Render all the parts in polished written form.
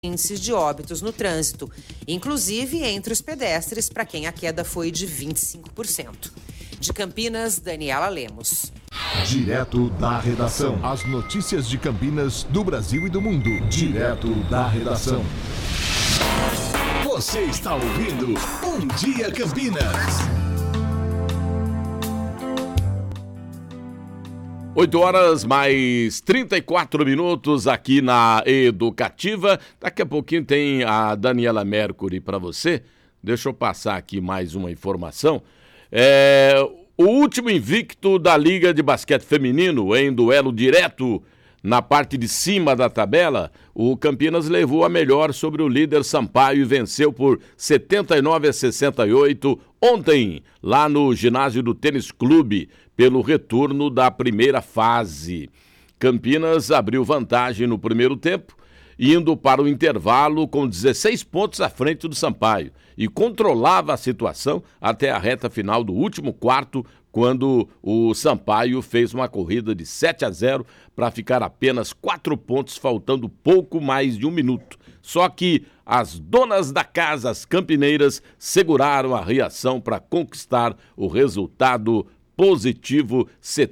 índices de óbitos no trânsito, inclusive entre os pedestres, para quem a queda foi de 25%. De Campinas, Daniela Lemos. Direto da redação. As notícias de Campinas, do Brasil e do mundo. Direto da redação. Você está ouvindo Bom Dia Campinas. 8h mais 34 minutos aqui na Educativa. Daqui a pouquinho tem a Daniela Mercury para você. Deixa eu passar aqui mais uma informação. O último invicto da Liga de Basquete Feminino em duelo direto na parte de cima da tabela, o Campinas levou a melhor sobre o líder Sampaio e venceu por 79-68 ontem, lá no ginásio do Tênis Clube, pelo retorno da primeira fase. Campinas abriu vantagem no primeiro tempo, indo para o intervalo com 16 pontos à frente do Sampaio e controlava a situação até a reta final do último quarto, quando o Sampaio fez uma corrida de 7-0 para ficar apenas 4 pontos, faltando pouco mais de um minuto. Só que as donas da casa, as campineiras, seguraram a reação para conquistar o resultado positivo,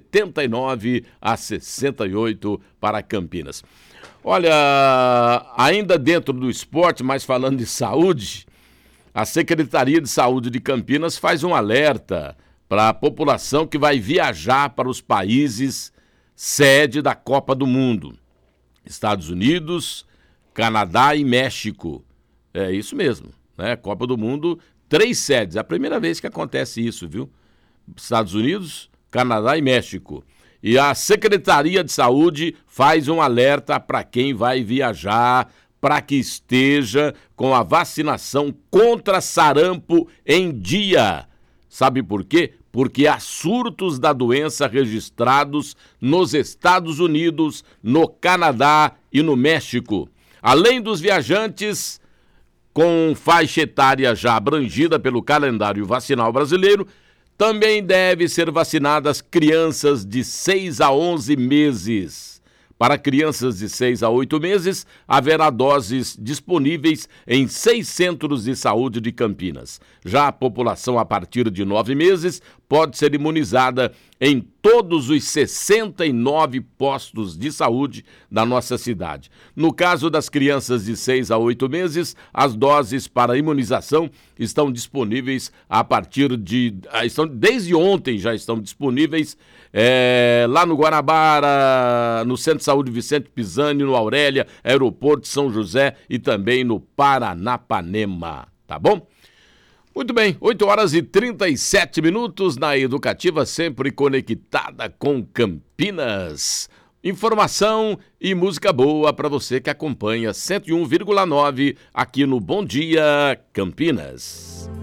79-68 para Campinas. Olha, ainda dentro do esporte, mas falando de saúde, a Secretaria de Saúde de Campinas faz um alerta para a população que vai viajar para os países sede da Copa do Mundo. Estados Unidos, Canadá e México. É isso mesmo, né? Copa do Mundo, 3 sedes. É a primeira vez que acontece isso, viu? Estados Unidos, Canadá e México. E a Secretaria de Saúde faz um alerta para quem vai viajar, para que esteja com a vacinação contra sarampo em dia. Sabe por quê? Porque há surtos da doença registrados nos Estados Unidos, no Canadá e no México. Além dos viajantes com faixa etária já abrangida pelo calendário vacinal brasileiro, também deve ser vacinadas crianças de 6 a 11 meses. Para crianças de 6 a 8 meses, haverá doses disponíveis em 6 centros de saúde de Campinas. Já a população a partir de 9 meses pode ser imunizada em todos os 69 postos de saúde da nossa cidade. No caso das crianças de 6 a 8 meses, as doses para imunização estão disponíveis desde ontem já estão disponíveis lá no Guanabara, no Centro de Saúde Vicente Pisani, no Aurélia, Aeroporto de São José e também no Paranapanema, tá bom? Muito bem, 8h37 na Educativa, sempre conectada com Campinas. Informação e música boa para você que acompanha 101,9 aqui no Bom Dia Campinas.